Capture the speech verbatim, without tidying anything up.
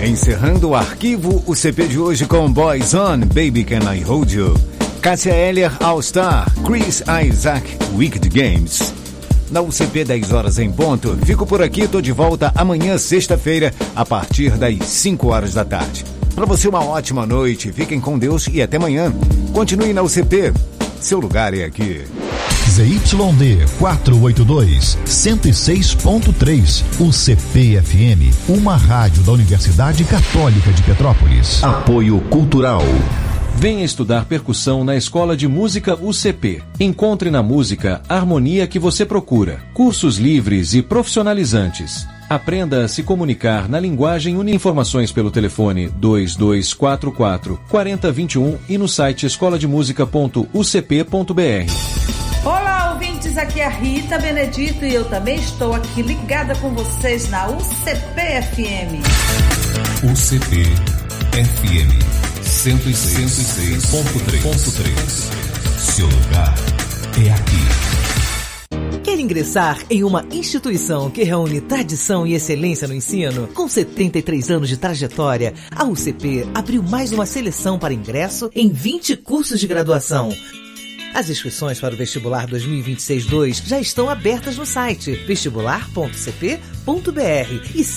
Encerrando o arquivo, o C P de hoje com Boys On, Baby Can I Hold You, Cássia Eller, All Star, Chris Isaac, Wicked Games. Na U C P, dez horas em ponto. Fico por aqui, tô de volta amanhã, sexta-feira, a partir das cinco horas da tarde. Para você, uma ótima noite, fiquem com Deus e até amanhã. Continue na U C P, seu lugar é aqui. Z Y D quatrocentos e oitenta e dois, cento e seis ponto três, U C P F M, uma rádio da Universidade Católica de Petrópolis. Apoio Cultural. Venha estudar percussão na Escola de Música U C P. Encontre na música a harmonia que você procura. Cursos livres e profissionalizantes. Aprenda a se comunicar na linguagem Uni. Informações pelo telefone dois dois quatro quatro, quatro zero dois um e no site escola de música ponto u c p ponto b r. Olá, ouvintes, aqui é a Rita Benedito e eu também estou aqui ligada com vocês na U C P F M. U C P F M cento e seis ponto três. Seu lugar é aqui. Quer ingressar em uma instituição que reúne tradição e excelência no ensino? Com setenta e três anos de trajetória, a U C P abriu mais uma seleção para ingresso em vinte cursos de graduação. As inscrições para o vestibular dois mil e vinte e seis dois já estão abertas no site vestibular ponto c p ponto b r e